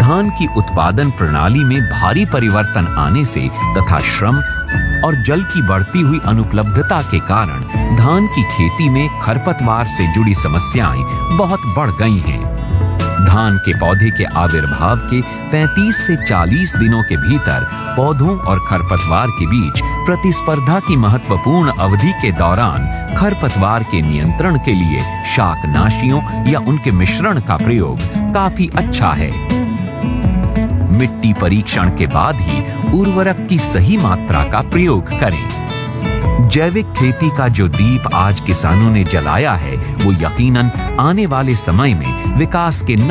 धान की उत्पादन प्रणाली में भारी परिवर्तन आने से तथा श्रम और जल की बढ़ती हुई अनुपलब्धता के कारण धान की खेती में खरपतवार से जुड़ी समस्याएं बहुत बढ़ गई हैं। धान के पौधे के आविर्भाव के 35 से 40 दिनों के भीतर पौधों और खरपतवार के बीच प्रतिस्पर्धा की महत्वपूर्ण अवधि के दौरान खरपतवार के नियंत्रण के लिए शाकनाशियों या उनके मिश्रण का प्रयोग काफी अच्छा है। मिट्टी परीक्षण के बाद ही उर्वरक की सही मात्रा का प्रयोग करें। जैविक खेती का जो दीप आज किसानों ने जलाया है, वो यकीनन आने वाले समय में विकास के